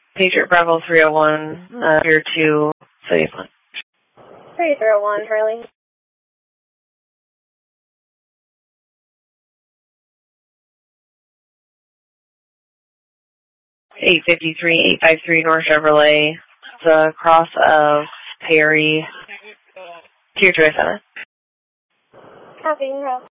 Patriot Bravo 301, Pier 2, City of Flint. 301, Charlie. $853 North Chevrolet, the cross of Perry, Tier 27. Copy, Rob.